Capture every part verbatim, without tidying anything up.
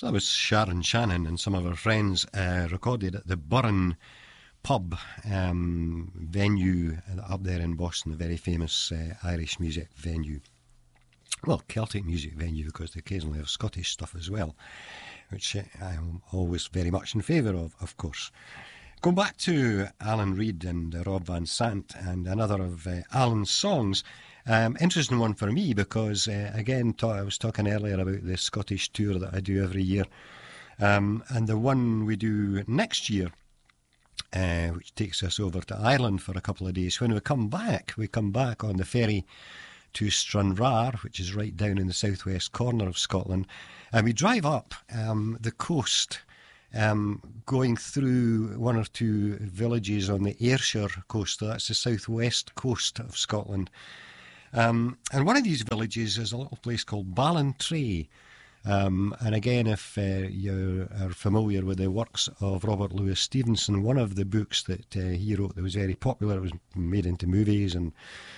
So that was Sharon Shannon and some of her friends uh, recorded at the Burren Pub um, venue up there in Boston, a very famous uh, Irish music venue. Well, Celtic music venue, because they occasionally have Scottish stuff as well, which uh, I'm always very much in favour of, of course. Going back to Alan Reid and uh, Rob Van Sant and another of uh, Alan's songs, um, interesting one for me because, uh, again, ta- I was talking earlier about the Scottish tour that I do every year, um, and the one we do next year, uh, which takes us over to Ireland for a couple of days. When we come back, we come back on the ferry to Stranraer, which is right down in the southwest corner of Scotland, and we drive up um, the coast, Um, going through one or two villages on the Ayrshire coast. So that's the southwest coast of Scotland. Um, and one of these villages is a little place called Ballantrae. Um, and again, if uh, you are familiar with the works of Robert Louis Stevenson, one of the books that uh, he wrote that was very popular, it was made into movies and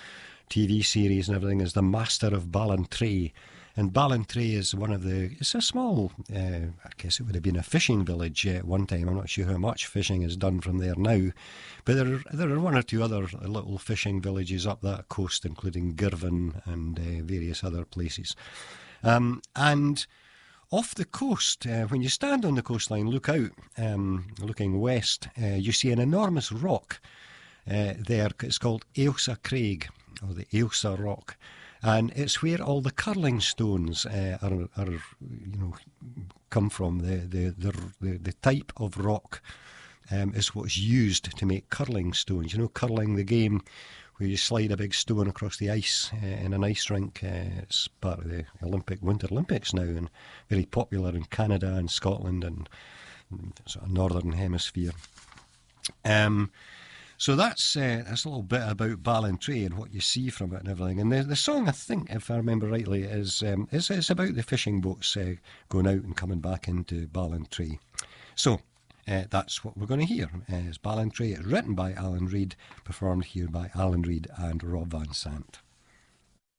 T V series and everything, is The Master of Ballantrae. And Ballantrae is one of the, it's a small, uh, I guess it would have been a fishing village at one time. I'm not sure how much fishing is done from there now. But there are, there are one or two other little fishing villages up that coast, including Girvan and uh, various other places. Um, and off the coast, uh, when you stand on the coastline, look out, um, looking west, uh, you see an enormous rock uh, there. It's called Ailsa Craig, or the Ailsa Rock. And it's where all the curling stones uh, are, are, you know, come from. The the the, the type of rock um, is what's used to make curling stones. You know, curling, the game where you slide a big stone across the ice uh, in an ice rink. Uh, it's part of the Olympic Winter Olympics now, and very popular in Canada and Scotland and sort of Northern Hemisphere. Um, So that's uh, that's a little bit about Ballantrae and what you see from it and everything. And the, the song, I think, if I remember rightly, is um, is, is about the fishing boats uh, going out and coming back into Ballantrae. So uh, that's what we're going to hear. Uh, it's Ballantrae. It's written by Alan Reid, performed here by Alan Reid and Rob Van Sant.